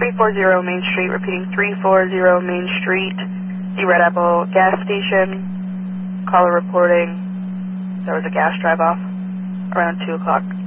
340 Main Street, repeating 340 Main Street, the Red Apple gas station. Caller reporting there was a gas drive-off around 2 o'clock.